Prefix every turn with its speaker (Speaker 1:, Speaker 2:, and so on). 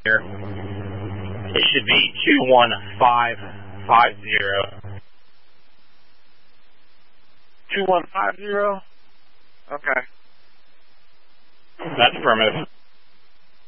Speaker 1: here. It should be 21550.
Speaker 2: 2150? Okay.
Speaker 1: That's affirmative.